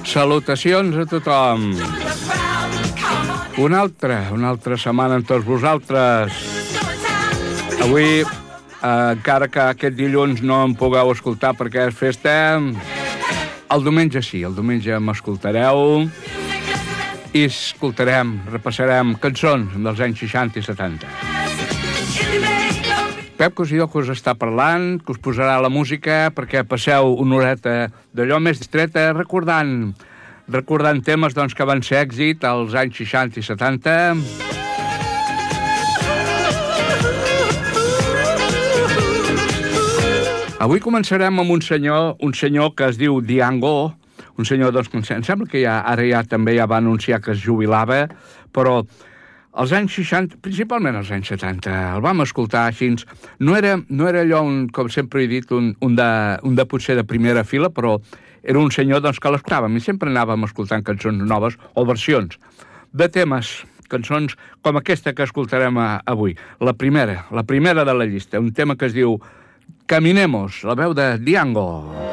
Salutacions a tothom. Una altra setmana amb tots vosaltres. Avui, encara que aquest dilluns no em pugueu escoltar perquè és festa, el diumenge sí, el diumenge m'escoltareu i repassarem cançons dels anys 60 i 70. Pep Cosidó que us està parlant, que us posarà la música perquè passeu una horeta d'allò més distreta recordant temes doncs, que van ser èxit als anys 60 i 70. Avui començarem amb un senyor que es diu Diango, un senyor doncs, que em sembla que ara també va anunciar que es jubilava, però als anys 60, principalment als anys 70, el vam escoltar així. No era allò, com sempre he dit, un de potser de primera fila, però era un senyor doncs, que l'escoltàvem i sempre anàvem escoltant cançons noves o versions de temes, cançons com aquesta que escoltarem avui. La primera de la llista, un tema que es diu Caminemos, la veu de Diango.